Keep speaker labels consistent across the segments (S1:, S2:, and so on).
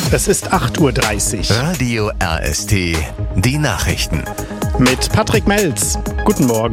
S1: Es ist 8:30 Uhr.
S2: Radio RST, die Nachrichten.
S1: Mit Patrick Melz. Guten Morgen.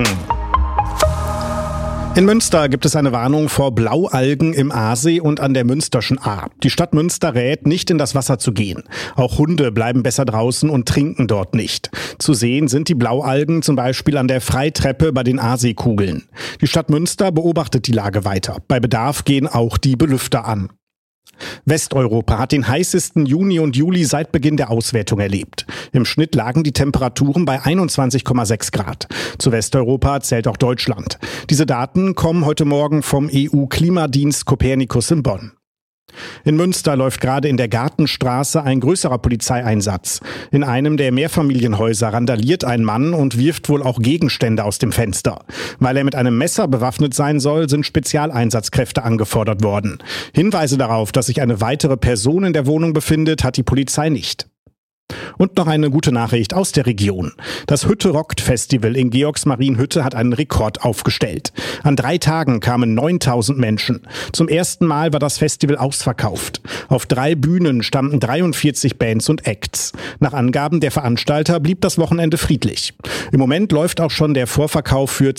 S1: In Münster gibt es eine Warnung vor Blaualgen im Aasee und an der Münsterschen Ahr. Die Stadt Münster rät, nicht in das Wasser zu gehen. Auch Hunde bleiben besser draußen und trinken dort nicht. Zu sehen sind die Blaualgen zum Beispiel an der Freitreppe bei den Aaseekugeln. Die Stadt Münster beobachtet die Lage weiter. Bei Bedarf gehen auch die Belüfter an. Westeuropa hat den heißesten Juni und Juli seit Beginn der Auswertung erlebt. Im Schnitt lagen die Temperaturen bei 21,6 Grad. Zu Westeuropa zählt auch Deutschland. Diese Daten kommen heute Morgen vom EU-Klimadienst Copernicus in Bonn. In Münster läuft gerade in der Gartenstraße ein größerer Polizeieinsatz. In einem der Mehrfamilienhäuser randaliert ein Mann und wirft wohl auch Gegenstände aus dem Fenster. Weil er mit einem Messer bewaffnet sein soll, sind Spezialeinsatzkräfte angefordert worden. Hinweise darauf, dass sich eine weitere Person in der Wohnung befindet, hat die Polizei nicht. Und noch eine gute Nachricht aus der Region. Das Hütte rockt Festival in Georgsmarienhütte hat einen Rekord aufgestellt. An 3 Tagen kamen 9000 Menschen. Zum ersten Mal war das Festival ausverkauft. Auf 3 Bühnen standen 43 Bands und Acts. Nach Angaben der Veranstalter blieb das Wochenende friedlich. Im Moment läuft auch schon der Vorverkauf für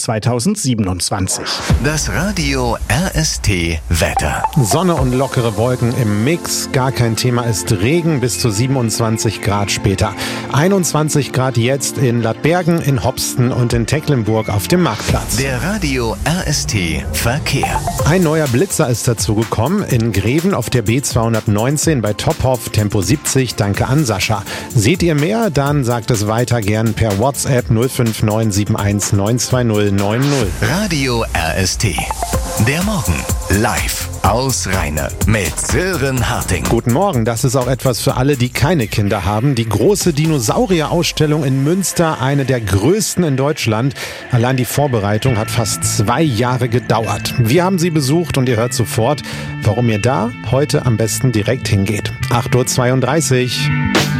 S1: 2027.
S2: Das Radio RST Wetter.
S3: Sonne und lockere Wolken im Mix. Gar kein Thema ist Regen bis zu 27 Grad später. 21 Grad jetzt in Ladbergen, in Hopsten und in Tecklenburg auf dem Marktplatz.
S2: Der Radio RST Verkehr.
S3: Ein neuer Blitzer ist dazu gekommen. In Greven auf der B219 bei Tophoff, Tempo 70. Danke an Sascha. Seht ihr mehr? Dann sagt es weiter gern per WhatsApp 05971 92090.
S2: Radio RST. Der Morgen live aus Rheine mit Sören Harting.
S3: Guten Morgen, das ist auch etwas für alle, die keine Kinder haben. Die große Dinosaurier-Ausstellung in Münster, eine der größten in Deutschland. Allein die Vorbereitung hat fast 2 Jahre gedauert. Wir haben sie besucht und ihr hört sofort, warum ihr da heute am besten direkt hingeht. 8:32 Uhr.